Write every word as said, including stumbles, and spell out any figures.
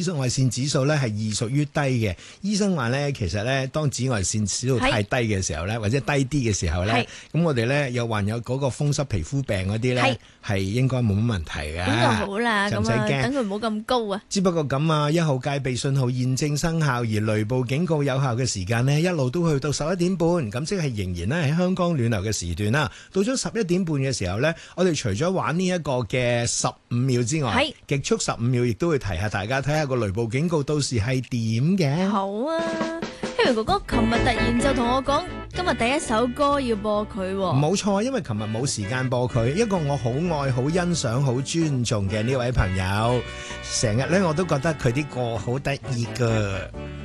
紫外線指數咧係二屬於低嘅。醫生話咧，其實咧當紫外線指數太低嘅時候咧，或者低啲嘅時候咧，咁我哋咧又患有嗰個風濕皮膚病嗰啲咧，係應該冇乜問題嘅。 咁就好啦， 就唔使驚， 等佢唔好咁高啊。 只不過咁啊，一號戒備信號現正生效，而雷暴警告有效嘅時間呢，一路都去到十一點半，咁即係仍然咧喺香港暖流嘅時段啦。到咗十一點半嘅時候呢，我哋除咗玩呢一個嘅十五秒之外，極速十五秒亦都會提下大家睇下個雷暴警告到時係點嘅。 好啊，Harry哥哥，琴日突然就同我講，今日第一首歌要播佢。 冇錯，因為琴日冇時間播佢，一個我好愛、好欣賞、好尊重嘅呢位朋友，成日呢我都覺得佢啲歌好得意㗎。